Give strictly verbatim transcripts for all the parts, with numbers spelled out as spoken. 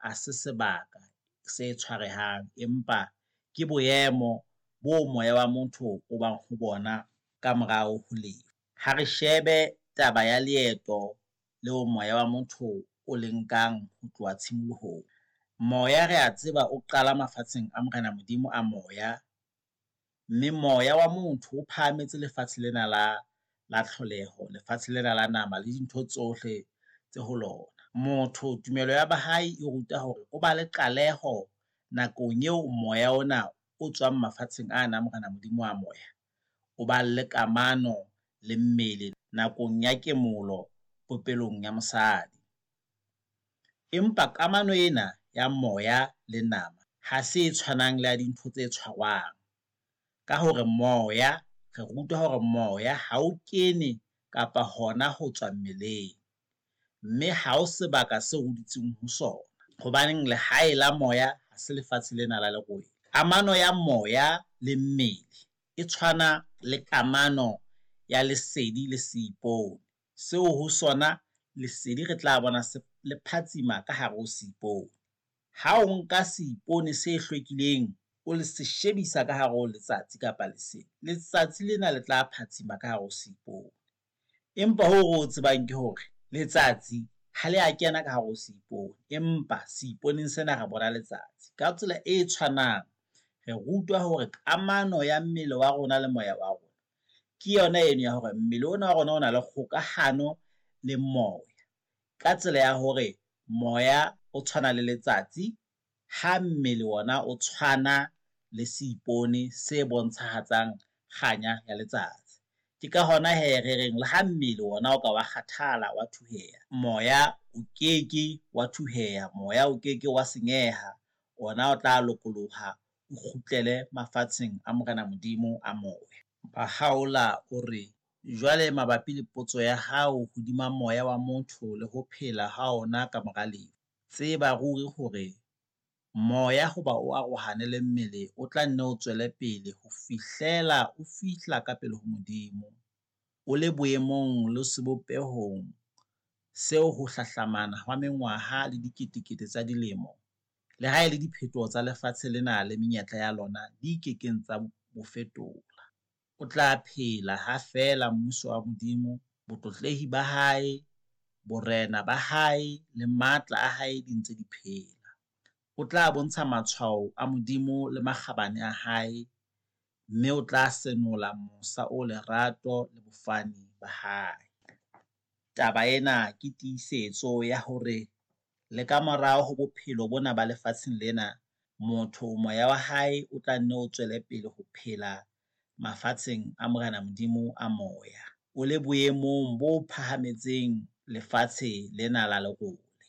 ha se sebaka se tshwarehang, empa ke boemo bo moya wa motho o bang ho bona ka morao ho lefu. Ha re shebe taba ya leeto leo moya wa motho o le nkang ho tloha tshimolohong. Moya re a tseba o qala mafatsheng a Morena Modimo a moya, mme moya wa motho o phahametse lefatshe lena la la tlholeho, lefatshe lena la nama le dintho tsohle tse ho lona. Motho tumelo ya bahai e ruta hore o ba le qaleho nakong eo moya ona o tswang mafatsheng ana a Morena Modimo a moya o ba le kamano le mmele nakong ya kemolo popelong ya mosadi. Empa kamano ena ya moya le nama ha se e tshwanang le ya dintho tse tshwarwang, ka hore moya re rutwa hore moya ha o kene kapa hona ho tswa mmeleng, mme ha o sebaka se hoditseng ho sona, hobaneng lehae la moya ha se lefatshe lena la lerwele. Kamano ya moya le mmele e tshwana le kamano ya lesedi le seipone, seo ho sona lesedi re tla bona se le phatsima ka hare ho seipone. Ha o nka seipone se hlwekileng o le se shebisa ka hare ho letsatsi kapa lesedi, letsatsi lena le tla phatsima ka hare ho seipone. Empa ho re o tsebang ke hore letsatsi ha le a kena ka hare ho seipone, empa seiponeng sena re bona letsatsi. Ka tsela e tshwanang re rutwa hore kamano ya mmele wa rona le moya wa rona ke yona eno ya hore mmele ona wa rona o na le kgokahano le moya, ka tsela ya hore moya o tshwana le letsatsi ha mmele ona o tshwana le seipone se bontshahatsang kganya ya letsatsi. Ke ka hona hee re reng le ha mmele ona o ka wa kgathala wa thuheha, moya o keke wa thuheha, moya o keke wa senyeha, ona o tla lokoloha o kgutlele mafatsheng a Morena Modimo a moya. Bahaola o re jwale mabapi le potso ya hao hodima moya wa motho le ho phela ha ona ka mora lefu, tseba ruri hore moya hoba o arohane le mmele o tla nne o tswele pele ho fihlela o fihla ka pele ho Modimo, o le boemong le sebopehong seo ho hlahlamana hwa mengwaha le diketekete tsa dilemo, le ha e le diphetoho tsa lefatshe lena le menyetla ya lona di kekeng tsa bo fetola. O tla phela ha feela mmuso wa Modimo, botlotlehi ba hae, borena ba hae le matla a hae di ntse di phela. O tla bontsha matshwao a Modimo le makgabane a hae, mme o tla senola mosa o lerato le bofani ba hae. Taba ena ke tiisetso ya hore le ka morao ho bophelo bona ba lefatsheng lena, motho moya wa hae o tla nne o tswele pele ho phela mafatsheng a Morena Modimo a moya, o le boemong bo phahametseng lefatshe lena la lerole.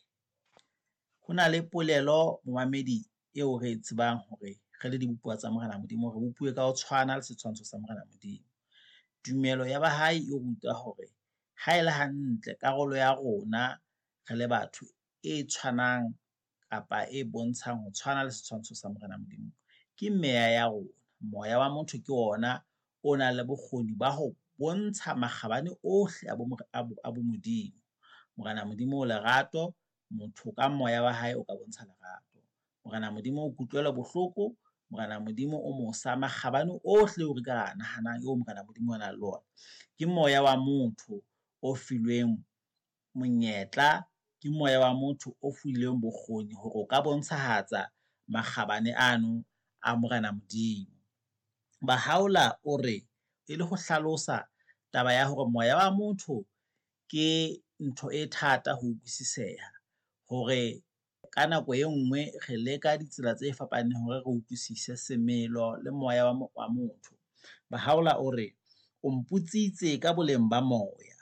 Ho na le polelo momamedi eo re tsebang hore re le dibopuwa tsa Morena Modimo re bopuwe ka ho tshwana le setshwantsho sa Morena Modimo. Tumelo ya bahai e ruta hore ha e le hantle karolo ya rona re le batho e tshwanang kapa e bontshang ho tshwana le setshwantsho sa Morena Modimo ke meya ya rona. Moya wa motho ke ona o nang le bokgoni ba ho bontsha makgabane ohle a bo a bo Modimo. Morena Modimo o lerato, motho ka moya wa hae o ka bontsha lerato. Morena Modimo o kutlwela bohloko, Morena Modimo o mosa, makgabane ohle o re ka nahanang eo Morena Modimo a nang le ona. Ke moya wa motho o filweng monyetla, ke moya wa motho o filweng bokgoni hore o ka bontshahatsa makgabane ano a Morena Modimo. Bahaola o re e le ho hlalosa taba ya hore moya wa motho ke ntho e thata ho utlwisiseha, hore ka nako e nngwe re leka ditsela tse fapaneng hore re utlwisise semelo le moya wa motho. Bahaola o re o mputsitse ka boleng ba moya,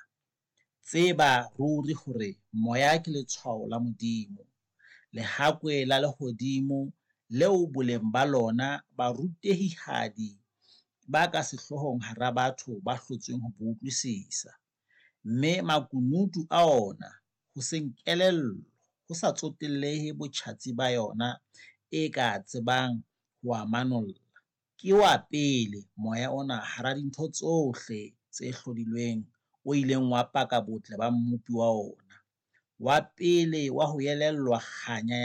tseba ruri hore moya ke letshwao la Modimo, lehakwe la lehodimo leo boleng ba lona barutehihadi ba ka sehloohong hara batho ba hlotsweng ho bo utlwisisa, mme makunutu a ona ho seng kelello ho sa tsotellehe botjhatsi ba yona e ka tsebang ho a manolla. Ke wa pele moya ona hara dintho tsohle tse hlodilweng, o ileng wa paka botle ba mmupi wa ona, wa pele wa ho elellwa kganya